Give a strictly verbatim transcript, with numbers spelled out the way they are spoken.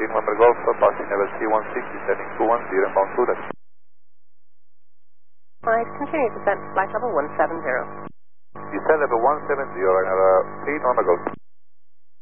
thirteen November Golf, passing level C one six, descending two one zero, inbound Sudan. Alright, continue descent, flight level one seven zero. Descent level one seven zero, runner uh, three November Golf.